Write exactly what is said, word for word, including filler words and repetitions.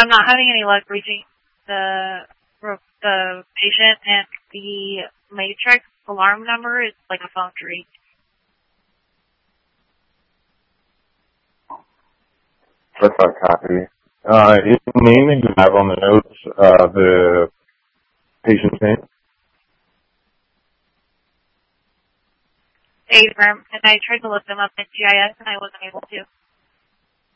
I'm not having any luck reaching the the patient, and the matrix alarm number is like a phone tree. That's our copy. Uh, is the name that you have on the notes uh, the patient's name? Abram, and I tried to look them up in G I S, and I wasn't able to.